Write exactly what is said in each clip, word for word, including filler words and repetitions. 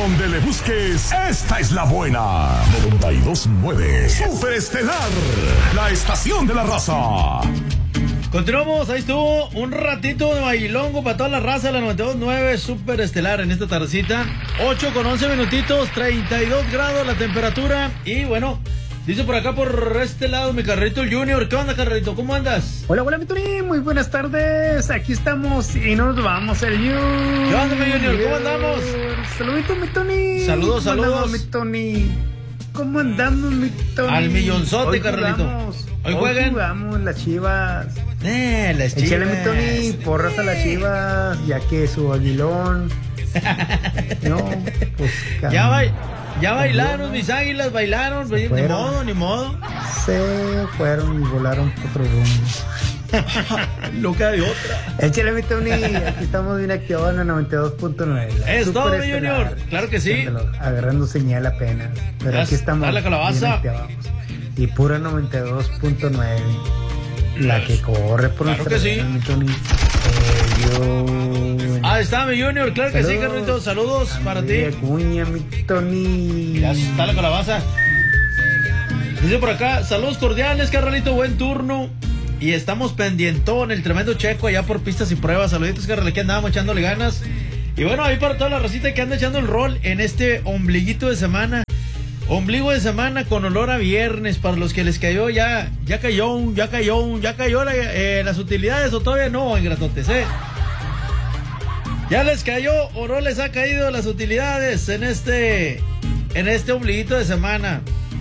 donde le busques, esta es la buena. noventa y dos punto nueve Super Estelar, la estación de la raza. Continuamos, ahí estuvo un ratito de bailongo para toda la raza de la noventa y dos punto nueve Super Estelar en esta tardecita. ocho con once minutitos, treinta y dos grados la temperatura. Y bueno, dice por acá por este lado mi Carrito Junior. ¿Qué onda, Carrito? ¿Cómo andas? Hola, hola, mi Tony. Muy buenas tardes. Aquí estamos y nos vamos el Junior. ¿Qué onda, mi Junior? ¿Cómo andamos? Saludito, mi Tony. Saludos, ¿Cómo saludos. andamos, mi Tony? ¿Cómo andamos, mi Tony? Al millonzote, Hoy Carlito. Jugamos, Hoy hoy juegan. jugamos las Chivas. Eh, las Chivas. Échale, mi Tony, porras a las Chivas, ya que su aguilón. No, pues. Ya, ba ya bailaron mis águilas, bailaron. Ni fueron. modo, ni modo. Se fueron y volaron por otro rumbo. Loca de otra. Échale, mi Tony. Aquí estamos bien activados en la noventa y dos punto nueve. Es todo, mi Junior. Claro que sí. Agarrando señal apenas. Pero Ya aquí estamos. está la calabaza. bien activados. Y pura noventa y dos punto nueve. La que corre por Claro nuestra que sí. vida, mi Tony. Eh, yo... Ahí está mi Junior, claro que sí, Saludos. Carlito. Saludos para ti. Andrea Cuña, mi Tony. Ya está la calabaza. Dice por acá, saludos cordiales, Carralito, buen turno. Y estamos pendientón, el tremendo Checo allá por pistas y pruebas. Saluditos, Carralito, que andábamos echándole ganas. Y bueno, ahí para toda la racita que anda echando el rol en este ombliguito de semana. Ombligo de semana con olor a viernes. Para los que les cayó ya, ya cayó, ya cayó, ya cayó la, eh, las utilidades o todavía no, ingratotes, eh. Ya les cayó o no les ha caído las utilidades en este, en este ombliguito de semana.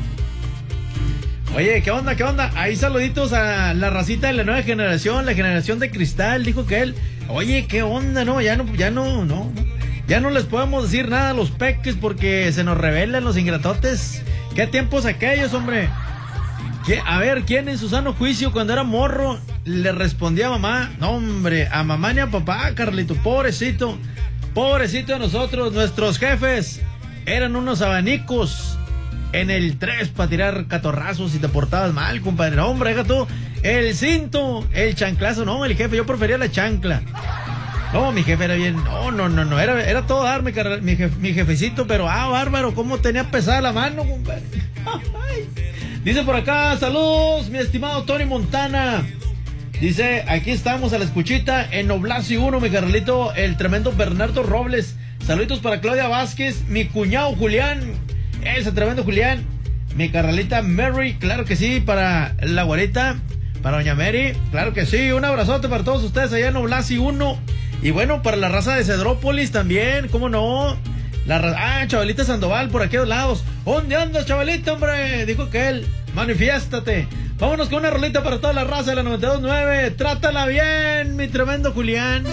Oye, ¿qué onda? ¿Qué onda? Ahí saluditos a la racita de la nueva generación, la generación de cristal, dijo que él. Oye, ¿qué onda? No, ya no, ya no, no, no. Ya no les podemos decir nada a los peques porque se nos revelan los ingratotes. ¿Qué tiempos aquellos, hombre? ¿Qué? A ver, ¿quién en su sano juicio cuando era morro le respondía a mamá? No, hombre, a mamá ni a papá, Carlito, pobrecito. Pobrecito de nosotros, nuestros jefes eran unos abanicos en el tres para tirar catorrazos si te portabas mal, compadre. No, hombre, deja tú el cinto, el chanclazo. No, el jefe, yo prefería la chancla. No, mi jefe era bien. No, no, no, no. Era, era todo dar mi, mi, jef, mi jefecito, pero ah, bárbaro, cómo tenía pesada la mano, compadre. Dice por acá, saludos, mi estimado Tony Montana. Dice, aquí estamos a la escuchita en Oblasi uno, mi Carlito, el tremendo Bernardo Robles. Saluditos para Claudia Vázquez, mi cuñado Julián, ese tremendo Julián. Mi Carlita Mary, claro que sí, para la güerita, para doña Mary, claro que sí. Un abrazote para todos ustedes allá en Oblasi uno. Y bueno, para la raza de Cedrópolis también, ¿cómo no? La ra ah, Chavalita Sandoval, por aquellos lados. ¿Dónde andas, chavalita, hombre? Dijo que él, manifiéstate. Vámonos con una rolita para toda la raza de la noventa y dos punto nueve. Trátala bien, mi tremendo Julián.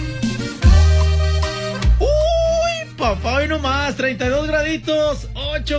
Uy, papá, hoy nomás, treinta y dos graditos, ocho